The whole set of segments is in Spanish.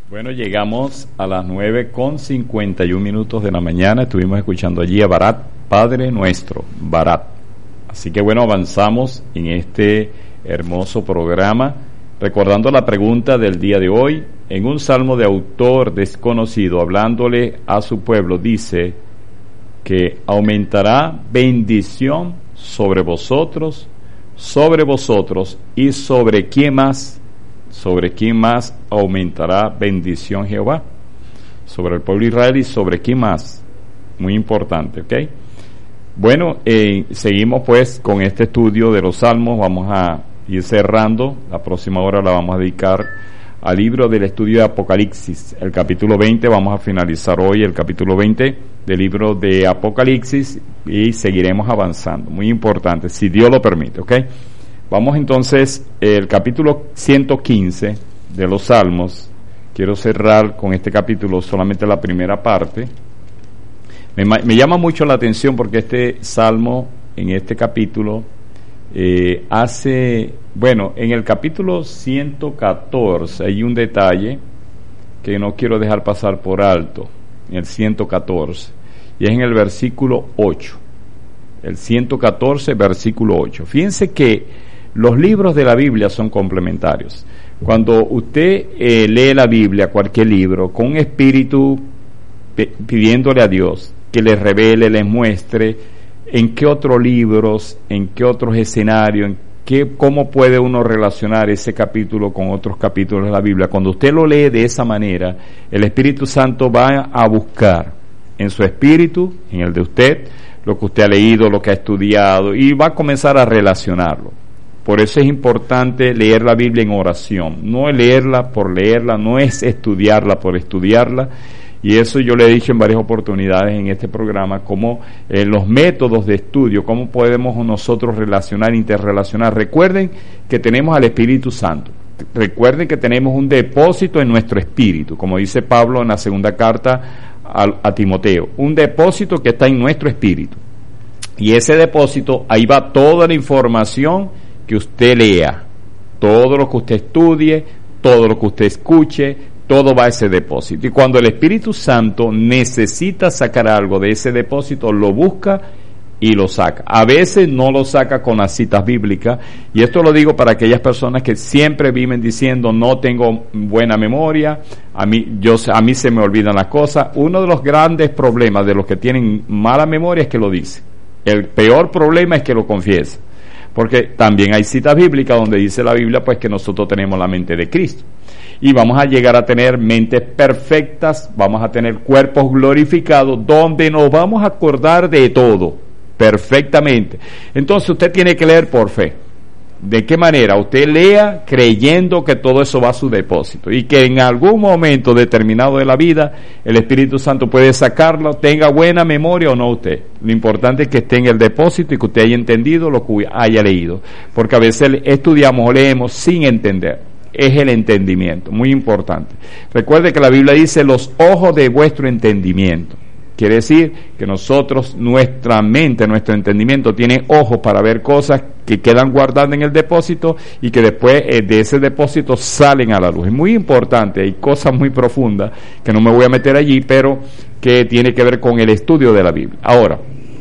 Bueno, llegamos a las 9:51 de la mañana. Estuvimos escuchando allí a Barat, Padre Nuestro, Barat. Así que bueno, avanzamos en este hermoso programa, recordando la pregunta del día de hoy. En un salmo de autor desconocido, hablándole a su pueblo, dice que aumentará bendición sobre vosotros y sobre quién más. ¿Sobre quién más aumentará bendición Jehová? Sobre el pueblo de Israel y sobre quién más. Muy importante, ¿ok? Bueno, seguimos pues con este estudio de los salmos. Vamos a ir cerrando. La próxima hora la vamos a dedicar al libro del estudio de Apocalipsis, el capítulo 20. Vamos a finalizar hoy el capítulo 20 del libro de Apocalipsis y seguiremos avanzando. Muy importante, si Dios lo permite, ¿ok? Vamos entonces, el capítulo 115 de los Salmos. Quiero cerrar con este capítulo solamente la primera parte. Me llama mucho la atención porque este Salmo, en este capítulo, en el capítulo 114 hay un detalle que no quiero dejar pasar por alto, en el 114, y es en el versículo 8. El 114, versículo 8. Fíjense que los libros de la Biblia son complementarios. Cuando usted lee la Biblia, cualquier libro, con un espíritu pidiéndole a Dios que les revele, les muestre en qué otros libros, en qué otros escenarios, cómo puede uno relacionar ese capítulo con otros capítulos de la Biblia. Cuando usted lo lee de esa manera, el Espíritu Santo va a buscar en su espíritu, en el de usted, lo que usted ha leído, lo que ha estudiado, y va a comenzar a relacionarlo. Por eso es importante leer la Biblia en oración, no es leerla por leerla, no es estudiarla por estudiarla, y eso yo le he dicho en varias oportunidades en este programa, como los métodos de estudio, cómo podemos nosotros relacionar, interrelacionar. Recuerden que tenemos al Espíritu Santo, recuerden que tenemos un depósito en nuestro espíritu, como dice Pablo en la segunda carta a Timoteo, un depósito que está en nuestro espíritu, y ese depósito, ahí va toda la información que usted lea, todo lo que usted estudie, todo lo que usted escuche, todo va a ese depósito. Y cuando el Espíritu Santo necesita sacar algo de ese depósito, lo busca y lo saca. A veces no lo saca con las citas bíblicas, y esto lo digo para aquellas personas que siempre viven diciendo no tengo buena memoria, a mí se me olvidan las cosas. Uno de los grandes problemas de los que tienen mala memoria es que lo dice. El peor problema es que lo confiesa. Porque también hay citas bíblicas donde dice la Biblia pues que nosotros tenemos la mente de Cristo y vamos a llegar a tener mentes perfectas, vamos a tener cuerpos glorificados donde nos vamos a acordar de todo perfectamente. Entonces usted tiene que leer por fe. ¿De qué manera? Usted lea creyendo que todo eso va a su depósito y que en algún momento determinado de la vida el Espíritu Santo puede sacarlo, tenga buena memoria o no usted. Lo importante es que esté en el depósito y que usted haya entendido lo que haya leído, porque a veces estudiamos o leemos sin entender. Es el entendimiento, muy importante. Recuerde que la Biblia dice los ojos de vuestro entendimiento. Quiere decir que nosotros, nuestra mente, nuestro entendimiento tiene ojos para ver cosas que quedan guardadas en el depósito y que después de ese depósito salen a la luz. Es muy importante, hay cosas muy profundas que no me voy a meter allí, pero que tiene que ver con el estudio de la Biblia. Ahora,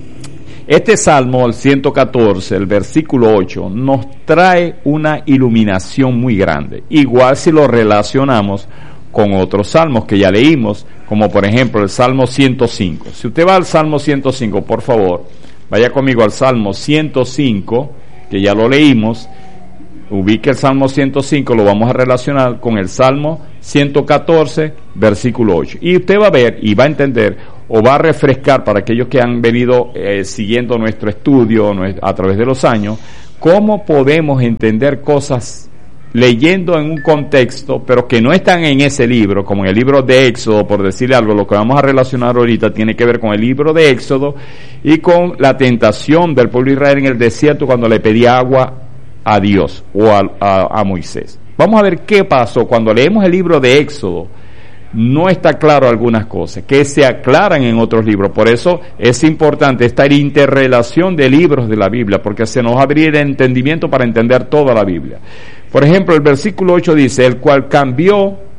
este Salmo, el 114, el versículo 8, nos trae una iluminación muy grande. Igual si lo relacionamos con otros salmos que ya leímos, como por ejemplo el Salmo 105. Si usted va al Salmo 105, por favor, vaya conmigo al Salmo 105, que ya lo leímos, ubique el Salmo 105, lo vamos a relacionar con el Salmo 114, versículo 8. Y usted va a ver y va a entender, o va a refrescar para aquellos que han venido siguiendo nuestro estudio a través de los años, cómo podemos entender cosas leyendo en un contexto, pero que no están en ese libro, como en el libro de Éxodo, por decirle algo. Lo que vamos a relacionar ahorita tiene que ver con el libro de Éxodo y con la tentación del pueblo de Israel en el desierto cuando le pedía agua a Dios o a Moisés. Vamos a ver qué pasó cuando leemos el libro de Éxodo. No está claro algunas cosas que se aclaran en otros libros. Por eso es importante esta interrelación de libros de la Biblia, porque se nos abre el entendimiento para entender toda la Biblia. Por ejemplo, el versículo 8 dice, el cual cambió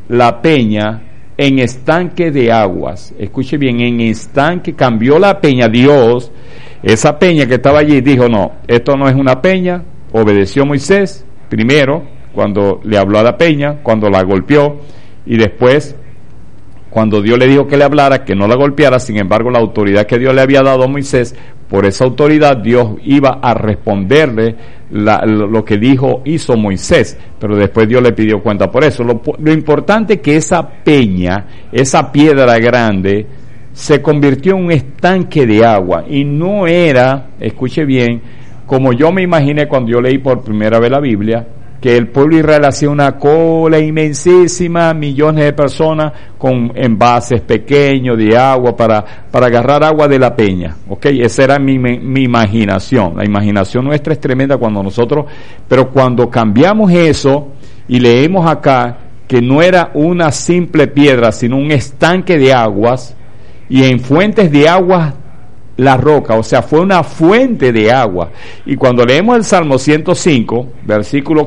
la peña en estanque de aguas. Escuche bien, en estanque, cambió la peña. Dios, esa peña que estaba allí, dijo, no, esto no es una peña. Obedeció Moisés, primero, cuando le habló a la peña, cuando la golpeó, y después, cuando Dios le dijo que le hablara, que no la golpeara. Sin embargo, la autoridad que Dios le había dado a Moisés, por esa autoridad Dios iba a responderle lo que hizo Moisés, pero después Dios le pidió cuenta por eso. Lo importante es que esa peña, esa piedra grande, se convirtió en un estanque de agua, y no era, escuche bien, como yo me imaginé cuando yo leí por primera vez la Biblia, que el pueblo de Israel hacía una cola inmensísima, millones de personas con envases pequeños de agua para agarrar agua de la peña. ¿Ok? Esa era mi imaginación. La imaginación nuestra es tremenda pero cuando cambiamos eso y leemos acá que no era una simple piedra, sino un estanque de aguas, y en fuentes de aguas la roca, o sea, fue una fuente de agua. Y cuando leemos el Salmo 105, versículos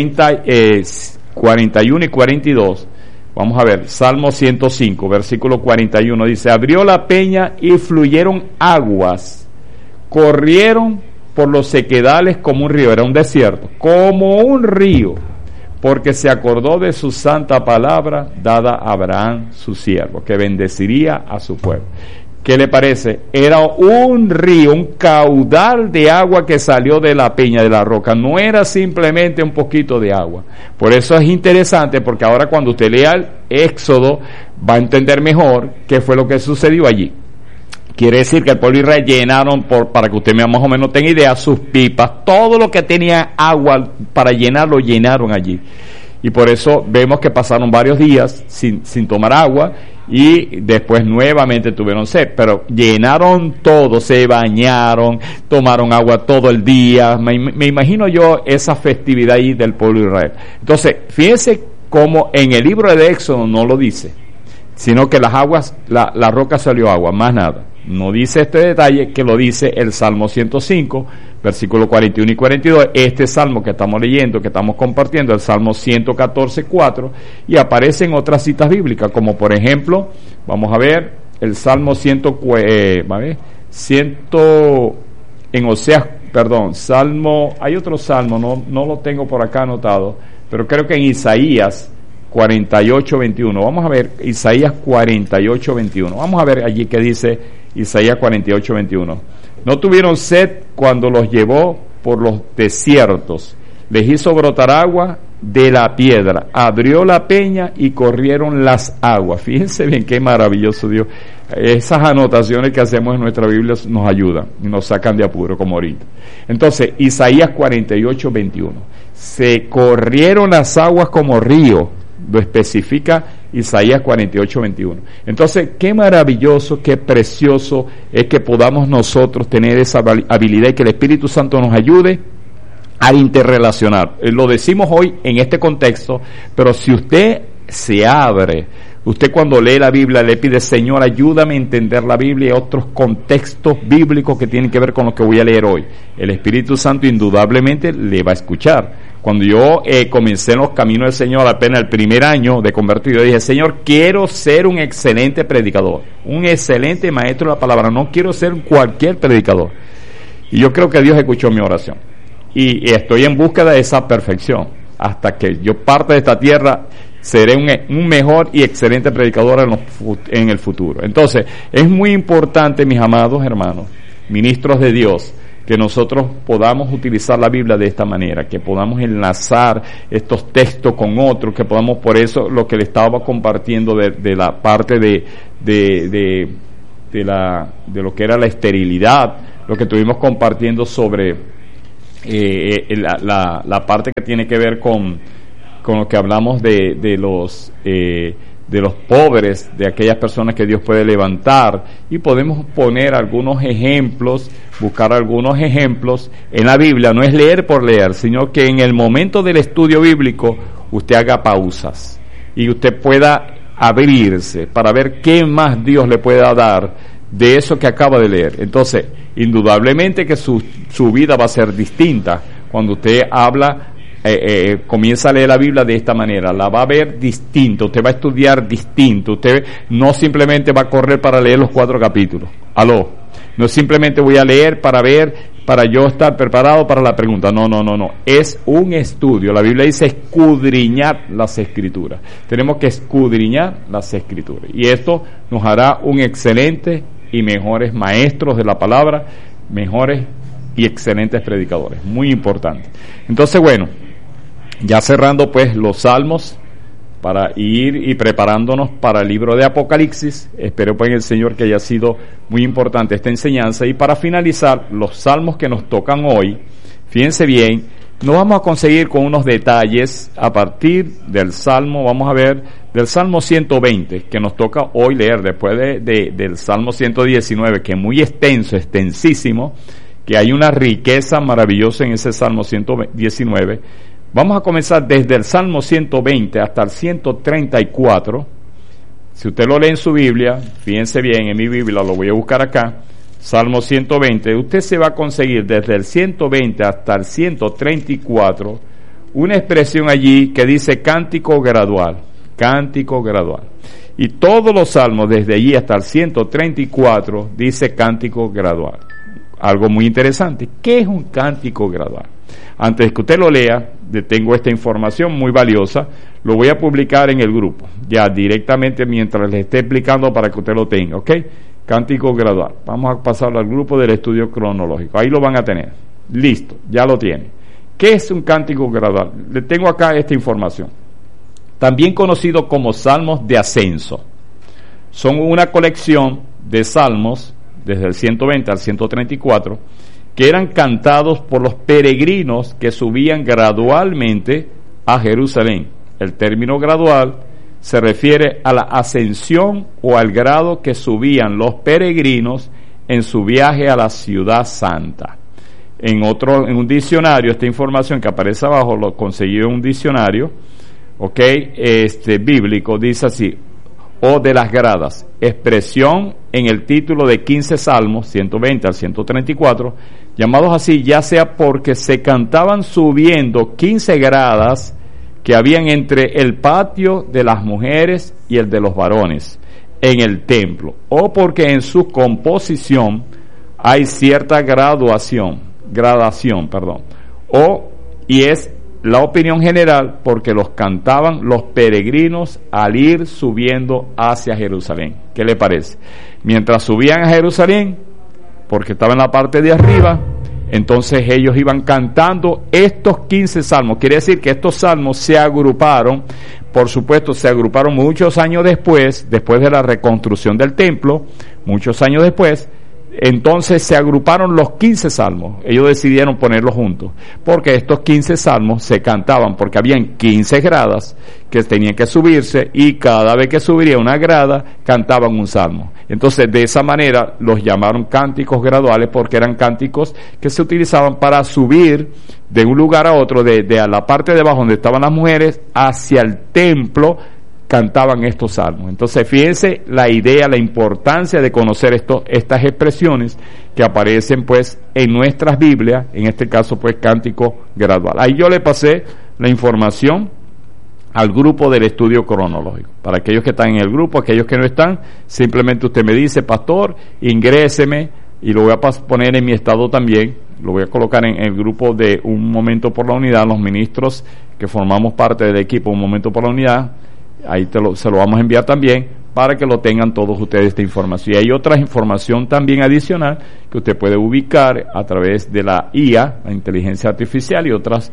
41 y 42, vamos a ver, Salmo 105, versículo 41, dice, abrió la peña y fluyeron aguas, corrieron por los sequedales como un río, era un desierto, como un río, porque se acordó de su santa palabra dada a Abraham su siervo, que bendeciría a su pueblo. ¿Qué le parece? Era un río, un caudal de agua que salió de la peña, de la roca. No era simplemente un poquito de agua. Por eso es interesante, porque ahora cuando usted lea el Éxodo, va a entender mejor qué fue lo que sucedió allí. Quiere decir que el pueblo de Israel llenaron, para que usted más o menos tenga idea, sus pipas, todo lo que tenía agua para llenar, lo llenaron allí. Y por eso vemos que pasaron varios días sin tomar agua, y después nuevamente tuvieron sed, pero llenaron todo, se bañaron, tomaron agua todo el día. Me imagino yo esa festividad ahí del pueblo de Israel. Entonces, fíjense cómo en el libro de Éxodo no lo dice, sino que las aguas, la roca salió agua, más nada. No dice este detalle, que lo dice el Salmo 105, versículos 41 y 42, este salmo que estamos leyendo, que estamos compartiendo, el Salmo 114:4, y aparecen otras citas bíblicas, como por ejemplo, vamos a ver, el Salmo hay otro salmo, no lo tengo por acá anotado, pero creo que en Isaías 48:21, vamos a ver, Isaías 48:21, vamos a ver allí que dice Isaías 48:21. No tuvieron sed cuando los llevó por los desiertos, les hizo brotar agua de la piedra, abrió la peña y corrieron las aguas. Fíjense bien qué maravilloso Dios. Esas anotaciones que hacemos en nuestra Biblia nos ayudan y nos sacan de apuro, como ahorita. Entonces, Isaías 48:21, se corrieron las aguas como río, lo especifica Isaías 48:21. Entonces, qué maravilloso, qué precioso es que podamos nosotros tener esa habilidad y que el Espíritu Santo nos ayude a interrelacionar. Lo decimos hoy en este contexto, pero si usted se abre, usted cuando lee la Biblia le pide, Señor, ayúdame a entender la Biblia y otros contextos bíblicos que tienen que ver con lo que voy a leer hoy. El Espíritu Santo indudablemente le va a escuchar. Cuando yo comencé en los caminos del Señor, apenas el primer año de convertido, dije, Señor, quiero ser un excelente predicador, un excelente maestro de la palabra, no quiero ser cualquier predicador. Y yo creo que Dios escuchó mi oración. Y estoy en búsqueda de esa perfección. Hasta que yo parte de esta tierra, seré un mejor y excelente predicador en el futuro. Entonces, es muy importante, mis amados hermanos, ministros de Dios, que nosotros podamos utilizar la Biblia de esta manera, que podamos enlazar estos textos con otros, que podamos, por eso lo que le estaba compartiendo de la parte de lo que era la esterilidad, lo que estuvimos compartiendo sobre la parte que tiene que ver con lo que hablamos de los pobres, de aquellas personas que Dios puede levantar, y podemos poner algunos ejemplos, buscar algunos ejemplos en la Biblia. No es leer por leer, sino que en el momento del estudio bíblico usted haga pausas y usted pueda abrirse para ver qué más Dios le pueda dar de eso que acaba de leer. Entonces, indudablemente que su vida va a ser distinta cuando usted habla comienza a leer la Biblia de esta manera, la va a ver distinto, usted va a estudiar distinto, usted no simplemente va a correr para leer los 4 capítulos, no simplemente voy a leer para yo estar preparado para la pregunta, no, es un estudio. La Biblia dice escudriñar las Escrituras, tenemos que escudriñar las Escrituras, y esto nos hará un excelente y mejores maestros de la palabra, mejores y excelentes predicadores, muy importante. Entonces, bueno, ya cerrando pues los salmos, para ir y preparándonos para el libro de Apocalipsis. Espero pues en el Señor que haya sido muy importante esta enseñanza. Y para finalizar, los salmos que nos tocan hoy, fíjense bien, nos vamos a conseguir con unos detalles a partir del salmo, vamos a ver, del salmo 120, que nos toca hoy leer, después del salmo 119, que es muy extenso, extensísimo, que hay una riqueza maravillosa en ese salmo 119. Vamos a comenzar desde el Salmo 120 hasta el 134. Si usted lo lee en su Biblia, fíjense bien, en mi Biblia lo voy a buscar acá, Salmo 120, usted se va a conseguir desde el 120 hasta el 134 una expresión allí que dice cántico gradual, cántico gradual. Y todos los salmos desde allí hasta el 134 dice cántico gradual. Algo muy interesante. ¿Qué es un cántico gradual? Antes que usted lo lea, tengo esta información muy valiosa, lo voy a publicar en el grupo, ya directamente mientras les esté explicando para que usted lo tenga, ¿ok? Cántico gradual. Vamos a pasarlo al grupo del estudio cronológico. Ahí lo van a tener. Listo, ya lo tiene. ¿Qué es un cántico gradual? Le tengo acá esta información. También conocido como salmos de ascenso. Son una colección de salmos desde el 120 al 134, que eran cantados por los peregrinos que subían gradualmente a Jerusalén. El término gradual se refiere a la ascensión o al grado que subían los peregrinos en su viaje a la ciudad santa. En un diccionario, esta información que aparece abajo, lo conseguí en un diccionario, bíblico, dice así: o de las gradas, expresión en el título de 15 salmos, 120 al 134, llamados así ya sea porque se cantaban subiendo 15 gradas que habían entre el patio de las mujeres y el de los varones en el templo, o porque en su composición hay cierta gradación, y es la opinión general porque los cantaban los peregrinos al ir subiendo hacia Jerusalén. ¿Qué le parece? Mientras subían a Jerusalén, porque estaba en la parte de arriba, entonces ellos iban cantando estos 15 salmos. Quiere decir que estos salmos se agruparon, por supuesto, se agruparon muchos años después de la reconstrucción del templo, muchos años después. Entonces se agruparon los 15 salmos, ellos decidieron ponerlos juntos, porque estos 15 salmos se cantaban, porque habían 15 gradas que tenían que subirse, y cada vez que subiría una grada, cantaban un salmo. Entonces de esa manera los llamaron cánticos graduales, porque eran cánticos que se utilizaban para subir de un lugar a otro, de a la parte de abajo donde estaban las mujeres, hacia el templo, cantaban estos salmos. Entonces fíjense la idea, la importancia de conocer estas expresiones que aparecen pues en nuestras Biblias, en este caso pues cántico gradual. Ahí yo le pasé la información al grupo del estudio cronológico. Para aquellos que están en el grupo, aquellos que no están, simplemente usted me dice: pastor, ingréseme, y lo voy a poner en mi estado también, lo voy a colocar en el grupo de Un Momento por la Unidad, los ministros que formamos parte del equipo Un Momento por la Unidad. Ahí se lo vamos a enviar también para que lo tengan todos ustedes esta información. Y hay otra información también adicional que usted puede ubicar a través de la IA, la inteligencia artificial, y otras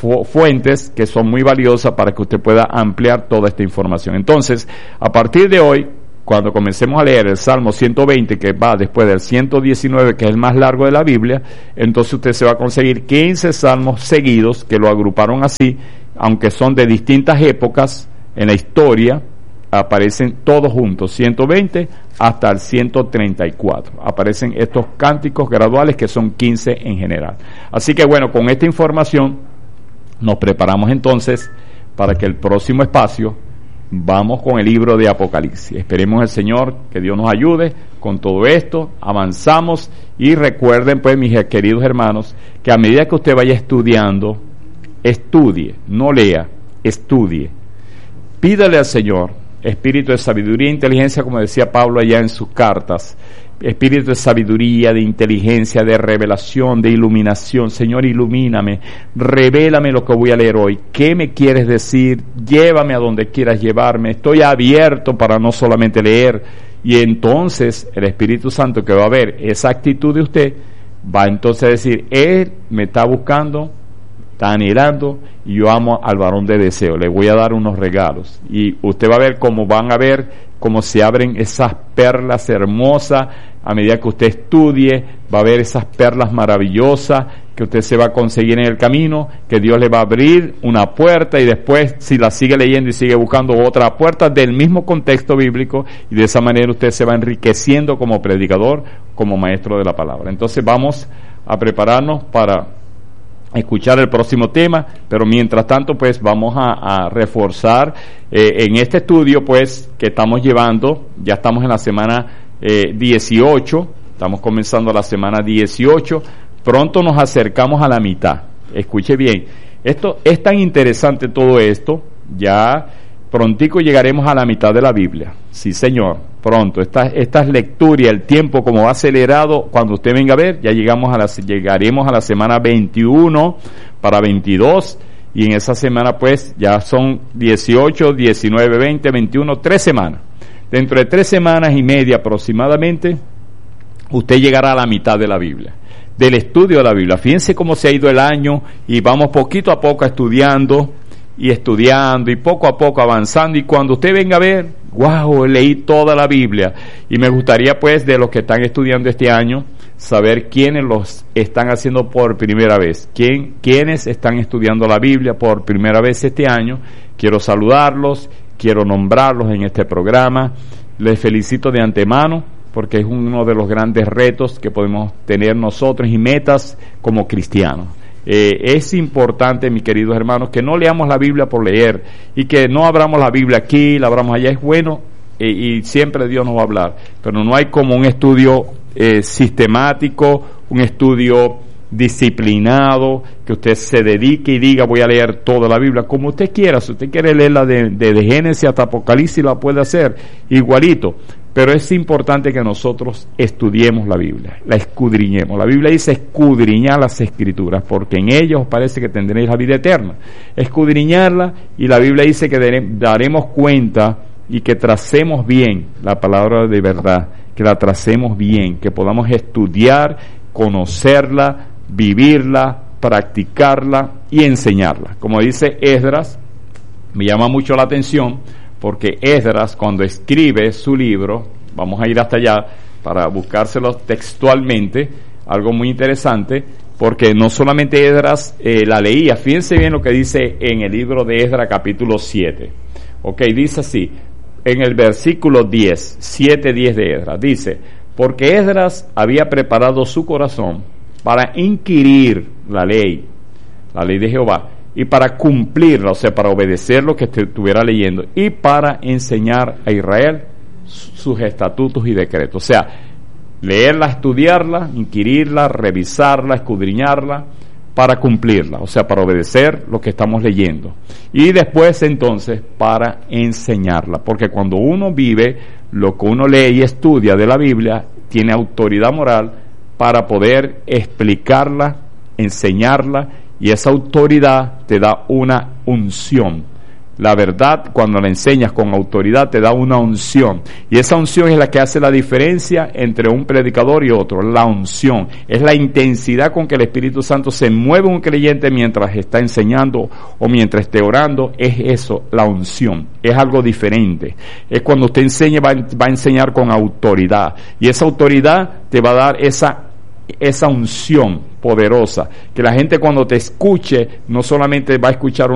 fuentes que son muy valiosas para que usted pueda ampliar toda esta información. Entonces, a partir de hoy, cuando comencemos a leer el Salmo 120, que va después del 119, que es el más largo de la Biblia, entonces usted se va a conseguir 15 salmos seguidos que lo agruparon así, aunque son de distintas épocas en la historia, aparecen todos juntos, 120 hasta el 134. Aparecen estos cánticos graduales que son 15 en general. Así que bueno, con esta información nos preparamos entonces para que el próximo espacio vamos con el libro de Apocalipsis. Esperemos al Señor que Dios nos ayude con todo esto, avanzamos, y recuerden pues, mis queridos hermanos, que a medida que usted vaya estudiando estudie, no lea, estudie. Pídale al Señor espíritu de sabiduría e inteligencia, como decía Pablo allá en sus cartas. Espíritu de sabiduría, de inteligencia, de revelación, de iluminación. Señor, ilumíname, revélame lo que voy a leer hoy. ¿Qué me quieres decir? Llévame a donde quieras llevarme. Estoy abierto para no solamente leer. Y entonces el Espíritu Santo, que va a ver esa actitud de usted, va entonces a decir: Él me está buscando, está anhelando, y yo amo al varón de deseo, le voy a dar unos regalos. Y usted va a ver cómo van a ver cómo se abren esas perlas hermosas a medida que usted estudie. Va a ver esas perlas maravillosas que usted se va a conseguir en el camino, que Dios le va a abrir una puerta, y después, si la sigue leyendo y sigue buscando, otra puerta del mismo contexto bíblico, y de esa manera usted se va enriqueciendo como predicador, como maestro de la palabra. Entonces vamos a prepararnos para escuchar el próximo tema, pero mientras tanto pues vamos a reforzar en este estudio pues que estamos llevando. Ya estamos en la semana 18, estamos comenzando la semana 18, pronto nos acercamos a la mitad. Escuche bien, esto es tan interesante, todo esto, ya prontico llegaremos a la mitad de la Biblia. Sí, Señor, pronto. Estas lecturas y el tiempo como va acelerado, cuando usted venga a ver, ya llegaremos a la semana 21 para 22, y en esa semana pues ya son 18, 19, 20, 21, 3 semanas. Dentro de 3 semanas y media aproximadamente, usted llegará a la mitad de la Biblia, del estudio de la Biblia. Fíjense cómo se ha ido el año, y vamos poquito a poco estudiando y poco a poco avanzando, y cuando usted venga a ver, wow, leí toda la Biblia. Y me gustaría pues, de los que están estudiando este año, saber quiénes los están haciendo por primera vez, quiénes están estudiando la Biblia por primera vez este año. Quiero saludarlos, quiero nombrarlos en este programa. Les felicito de antemano, porque es uno de los grandes retos que podemos tener nosotros y metas como cristianos. Es importante, mis queridos hermanos, que no leamos la Biblia por leer, y que no abramos la Biblia aquí, la abramos allá. Es bueno, y siempre Dios nos va a hablar, pero no hay como un estudio sistemático, un estudio disciplinado, que usted se dedique y diga: voy a leer toda la Biblia, como usted quiera. Si usted quiere leerla de Génesis hasta Apocalipsis, la puede hacer igualito. Pero es importante que nosotros estudiemos la Biblia, la escudriñemos. La Biblia dice: escudriñar las Escrituras, porque en ellas os parece que tendréis la vida eterna. Escudriñarla, y la Biblia dice que daremos cuenta, y que tracemos bien la palabra de verdad, que la tracemos bien, que podamos estudiar, conocerla, vivirla, practicarla y enseñarla. Como dice Esdras, me llama mucho la atención, porque Esdras, cuando escribe su libro, vamos a ir hasta allá para buscárselo textualmente, algo muy interesante, porque no solamente Esdras la leía. Fíjense bien lo que dice en el libro de Esdras, capítulo 7. Ok, dice así, en el versículo 10, 7:10 de Esdras, dice: porque Esdras había preparado su corazón para inquirir la ley de Jehová, y para cumplirla, o sea, para obedecer lo que estuviera leyendo, y para enseñar a Israel sus estatutos y decretos. O sea, leerla, estudiarla, inquirirla, revisarla, escudriñarla, para cumplirla, o sea, para obedecer lo que estamos leyendo. Y después, entonces, para enseñarla, porque cuando uno vive lo que uno lee y estudia de la Biblia, tiene autoridad moral para poder explicarla, enseñarla, y esa autoridad te da una unción. La verdad, cuando la enseñas con autoridad, te da una unción, y esa unción es la que hace la diferencia entre un predicador y otro. La unción es la intensidad con que el Espíritu Santo se mueve un creyente mientras está enseñando o mientras esté orando. Es eso, la unción, es algo diferente. Es cuando usted enseña, va a enseñar con autoridad, y esa autoridad te va a dar esa unción poderosa, que la gente cuando te escuche no solamente va a escuchar